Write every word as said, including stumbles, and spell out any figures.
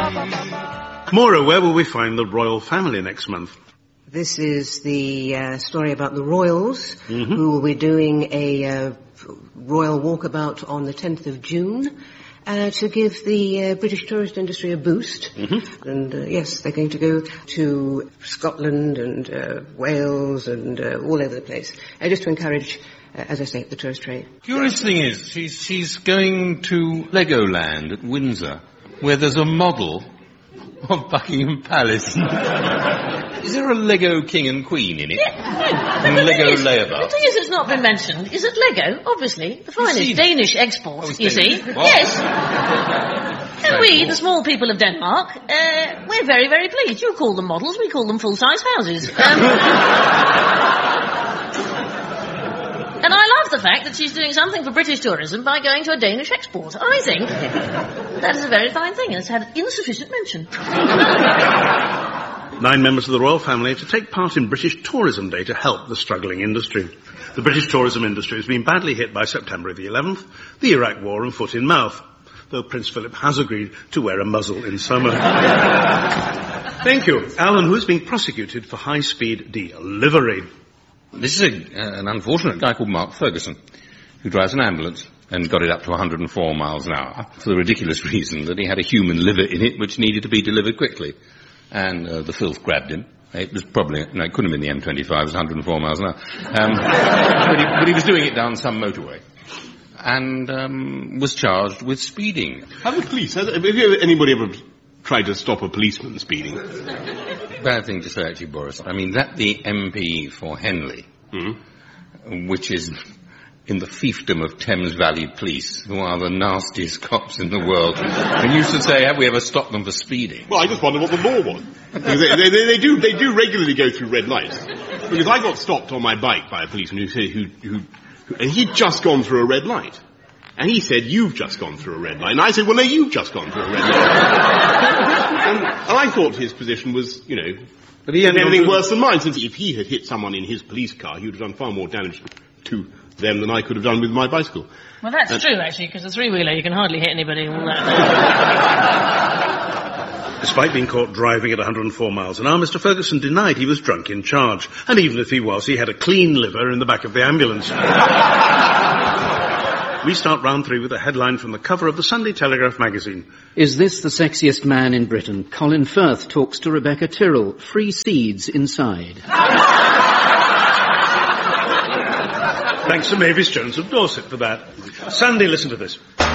Maura, where will we find the royal family next month? This is the uh, story about the royals, mm-hmm. who will be doing a uh, royal walkabout on the tenth of June uh, to give the uh, British tourist industry a boost. Mm-hmm. And uh, yes, they're going to go to Scotland and uh, Wales and uh, all over the place, uh, just to encourage, uh, as I say, the tourist trade. Curious thing is, she's, she's going to Legoland at Windsor, where there's a model of Buckingham Palace. Is there a Lego King and Queen in it? Yeah. And Lego layabout? The thing is that's not been mentioned is that Lego, obviously, the finest Danish export, oh, you see. Wow. Yes. And we, the small people of Denmark, uh, we're very, very pleased. You call them models, we call them full-size houses. Um, And I love the fact that she's doing something for British tourism by going to a Danish export. I think that is a very fine thing, and it's had insufficient mention. Nine members of the royal family to take part in British Tourism Day to help the struggling industry. The British tourism industry has been badly hit by September the eleventh, the Iraq war and foot in mouth, though Prince Philip has agreed to wear a muzzle in summer. Thank you. Alan, who is being prosecuted for high-speed delivery? This is a, uh, an unfortunate guy called Mark Ferguson, who drives an ambulance and got it up to one hundred four miles an hour for the ridiculous reason that he had a human liver in it which needed to be delivered quickly. And uh, the filth grabbed him. It was probably, no, it couldn't have been the M twenty-five, it was one hundred four miles an hour. Um, but, he, but he was doing it down some motorway. And um, was charged with speeding. Have the police, has, have you ever, anybody ever tried to stop a policeman speeding? Bad thing to say, actually, Boris. I mean, that the M P for Henley, mm-hmm. which is in the fiefdom of Thames Valley Police, who are the nastiest cops in the world, and used to say, have we ever stopped them for speeding? Well, I just wonder what the law was. Because they, they, they, they, do, they do regularly go through red lights. Because I got stopped on my bike by a policeman who said, who, who, who, and he'd just gone through a red light. And he said, you've just gone through a red light. And I said, well, no, you've just gone through a red light. and, and I thought his position was, you know, but he had anything worse than mine, since if he had hit someone in his police car, he would have done far more damage to them than I could have done with my bicycle. Well, that's uh, true, actually, because a three-wheeler, you can hardly hit anybody all that. Despite being caught driving at one hundred four miles an hour, Mister Ferguson denied he was drunk in charge. And even if he was, he had a clean liver in the back of the ambulance. We start round three with a headline from the cover of the Sunday Telegraph magazine. Is this the sexiest man in Britain? Colin Firth talks to Rebecca Tyrrell. Free seeds inside. Thanks to Mavis Jones of Dorset for that. Sandy, listen to this.